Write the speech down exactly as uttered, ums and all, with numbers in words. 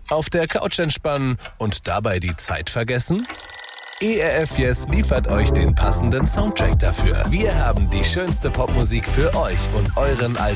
Auf der Couch entspannen und dabei die Zeit vergessen? E R F Yes liefert euch den passenden Soundtrack dafür. Wir haben die schönste Popmusik für euch und euren Alltag